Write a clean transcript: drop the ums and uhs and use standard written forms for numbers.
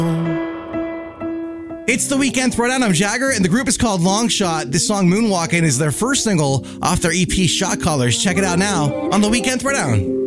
It's the Weekend Throwdown. I'm Jagger, and the group is called Longshot. This song, Moonwalking, is their first single off their EP, Shot Callers. Check it out now on the Weekend Throwdown.